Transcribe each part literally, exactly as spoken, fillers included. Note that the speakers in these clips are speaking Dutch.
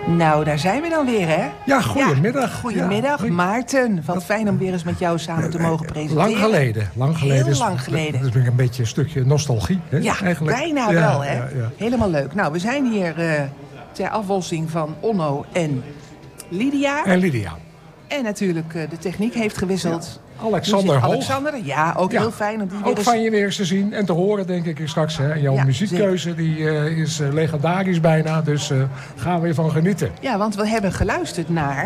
Nou, daar zijn we dan weer, hè? Ja, goedemiddag. Ja, goedemiddag, ja. Maarten. Wat fijn om weer eens met jou samen te mogen presenteren. Lang geleden. Lang geleden. Heel lang geleden. Dat is een beetje een stukje nostalgie, hè? Ja, eigenlijk. bijna ja, wel, hè? Ja, ja. Helemaal leuk. Nou, we zijn hier uh, ter aflossing van Onno en Lydia. En Lydia. En natuurlijk, uh, de techniek heeft gewisseld. Ja. Alexander Hoog. Alexander, ja, ook ja. heel fijn om die weer ook eens... fijn je weer eens te zien en te horen, denk ik straks. Hè. Jouw ja, muziekkeuze die, uh, is uh, legendarisch bijna, dus uh, gaan we ervan genieten. Ja, want we hebben geluisterd naar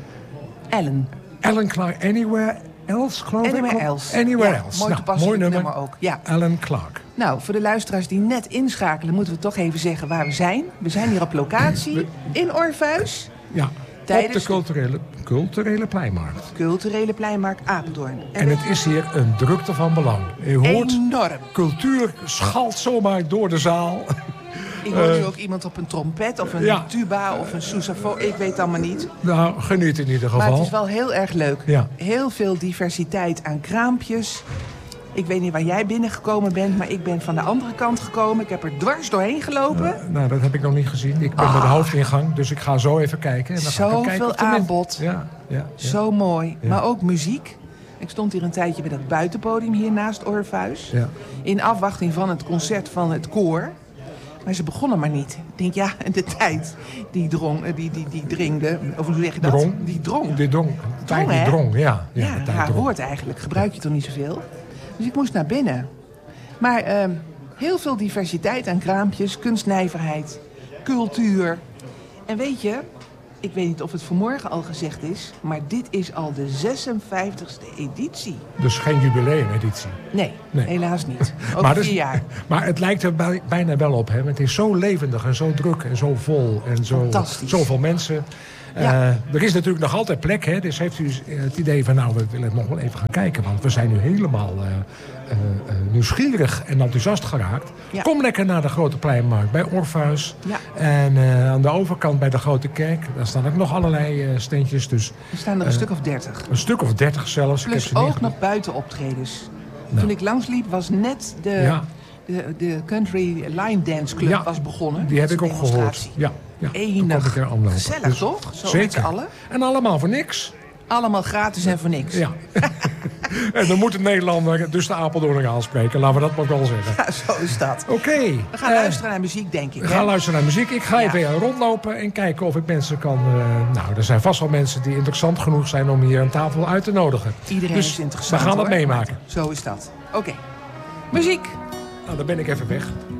Ellen. Ellen Clark, Anywhere Else, geloof ik? Anywhere Else. Anywhere ja, Else. Mooi nou, toepasselijk mooi nummer. nummer ook. Ja. Ellen Clark. Nou, voor de luisteraars die net inschakelen, moeten we toch even zeggen waar we zijn. We zijn hier op locatie we... in Orpheus. Ja. Op de culturele, culturele pleinmarkt. Culturele pleinmarkt Apeldoorn. En, en het is hier een drukte van belang. Je hoort, enorm. Cultuur schalt zomaar door de zaal. Ik hoor uh, nu ook iemand op een trompet of een ja. tuba of een sousaphone. Ik weet het allemaal niet. Nou, geniet in ieder geval. Maar het is wel heel erg leuk. Ja. Heel veel diversiteit aan kraampjes. Ik weet niet waar jij binnengekomen bent, maar ik ben van de andere kant gekomen. Ik heb er dwars doorheen gelopen. Uh, nou, dat heb ik nog niet gezien. Ik ben oh. bij de hoofdingang, dus ik ga zo even kijken. En dan Zoveel ga ik kijken aanbod. Ja, ja, ja. Zo mooi. Ja. Maar ook muziek. Ik stond hier een tijdje bij dat buitenpodium hier naast Orpheus. Ja. In afwachting van het concert van het koor. Maar ze begonnen maar niet. Ik denk, ja, de tijd die drong, die, die, die dringde. Of hoe zeg je dat? Drong. Die drong. Die drong. De tijd die drong, ja. Ja, ja ja haar woord eigenlijk. Gebruik je toch niet zoveel? Dus ik moest naar binnen. Maar uh, heel veel diversiteit aan kraampjes, kunstnijverheid, cultuur. En weet je, ik weet niet of het vanmorgen al gezegd is, maar dit is al de zesenvijftigste editie. Dus geen jubileumeditie? Nee, nee, helaas niet. Ook maar vier dus, jaar. Maar het lijkt er bij, bijna wel op. Hè? Het is zo levendig en zo druk en zo vol en zo, zoveel mensen. Ja. Uh, er is natuurlijk nog altijd plek, hè? Dus heeft u het idee van, nou, we willen nog wel even gaan kijken. Want we zijn nu helemaal uh, uh, uh, nieuwsgierig en enthousiast geraakt. Ja. Kom lekker naar de Grote Pleinmarkt bij Orpheus. Ja. En uh, aan de overkant bij de Grote Kerk, daar staan ook nog allerlei uh, steentjes. Dus, er staan er een uh, stuk of dertig. Een stuk of dertig zelfs. Plus ook nog buitenoptredens. Nou. Toen ik langsliep was net de... Ja. De, de Country Line Dance Club ja, was begonnen. Die heb ik ook gehoord. Ja, ja. Enig. Gezellig, dus, toch? Zo zeker. Met z'n allen. En allemaal voor niks. Allemaal gratis en voor niks. Ja. En dan moet het Nederlander dus de Apeldoorn aanspreken. Laten we dat maar wel zeggen. Ja, zo is dat. Oké. Okay. We gaan uh, luisteren naar muziek, denk ik. We hè? gaan luisteren naar muziek. Ik ga even ja. rondlopen en kijken of ik mensen kan... Uh, nou, er zijn vast wel mensen die interessant genoeg zijn om hier aan tafel uit te nodigen. Iedereen dus is interessant, we gaan hoor. dat meemaken. Zo is dat. Oké. Okay. Muziek. Nou, dan ben ik even weg.